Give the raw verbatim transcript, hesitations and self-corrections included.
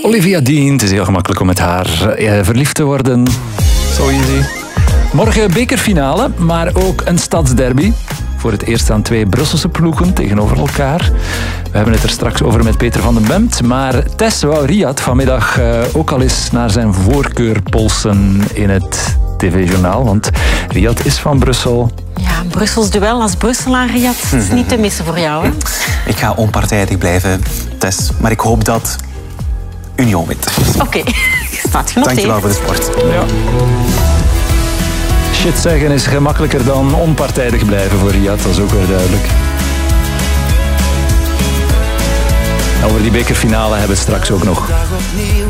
Olivia Dean, het is heel gemakkelijk om met haar eh, verliefd te worden. So easy. Morgen bekerfinale, maar ook een stadsderby. Voor het eerst aan twee Brusselse ploegen tegenover elkaar. We hebben het er straks over met Peter van den Bemt. Maar Tess wou Riyad vanmiddag uh, ook al eens naar zijn voorkeur polsen in het tv-journaal. Want Riyad is van Brussel. Ja, een Brussels duel als Brusselaar, Riyad, is niet te missen voor jou, hè? Ik ga onpartijdig blijven, Tess. Maar ik hoop dat Union wint. Oké, okay. Staat genoteerd. Dankjewel voor de sport. Ja. Shit zeggen is gemakkelijker dan onpartijdig blijven voor Riyad, dat is ook weer duidelijk. Over die bekerfinale hebben we het straks ook nog.